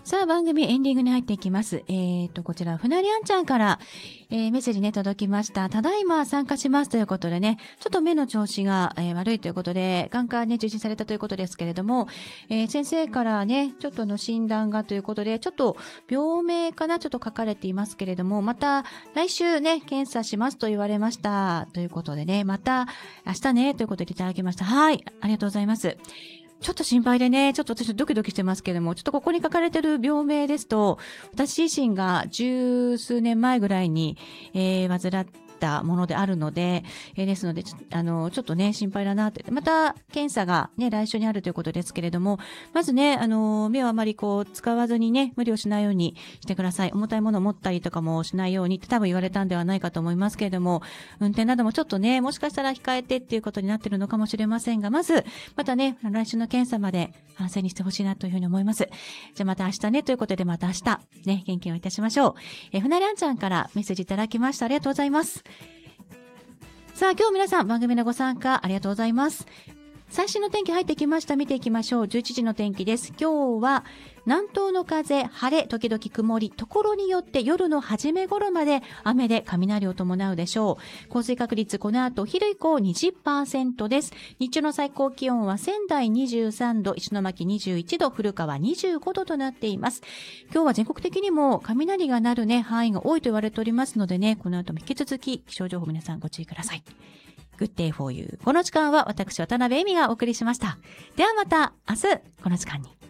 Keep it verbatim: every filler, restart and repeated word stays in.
さあ、番組エンディングに入っていきます。えっと、こちら、ふなりあんちゃんから、えー、メッセージね、届きました。ただいま参加しますということでね、ちょっと目の調子が、えー、悪いということで、眼科ね、受診されたということですけれども、えー、先生からね、ちょっとの診断がということで、ちょっと病名かな、ちょっと書かれていますけれども、また来週ね、検査しますと言われました。ということでね、また明日ね、ということでいただきました。はい、ありがとうございます。ちょっと心配でね、ちょっと私ドキドキしてますけども、ちょっとここに書かれてる病名ですと、私自身が十数年前ぐらいに、えー、患ったものであるので、えー、ですのでちょ、あの、ちょっとね、心配だなって。また、検査がね、来週にあるということですけれども、まずね、あの、目をあまりこう、使わずにね、無理をしないようにしてください。重たいものを持ったりとかもしないようにって多分言われたんではないかと思いますけれども、運転などもちょっとね、もしかしたら控えてっていうことになってるのかもしれませんが、まず、またね、来週の検査まで安静にしてほしいなというふうに思います。じゃあまた明日ね、ということでまた明日、ね、元気をいたしましょう。え、ふなりあんちゃんからメッセージいただきました。ありがとうございます。さあ、今日皆さん番組のご参加ありがとうございます。最新の天気入ってきました。見ていきましょう。じゅういちじの天気です。今日は南東の風、晴れ、時々曇り、ところによって夜の初め頃まで雨で雷を伴うでしょう。降水確率この後昼以降 にじゅっパーセント です。日中の最高気温は仙台にじゅうさんど、石巻にじゅういちど、古川にじゅうごどとなっています。今日は全国的にも雷が鳴るね、範囲が多いと言われておりますのでね、この後も引き続き気象情報皆さんご注意ください。Good day for you。この時間は私渡辺恵美がお送りしました。ではまた明日この時間に。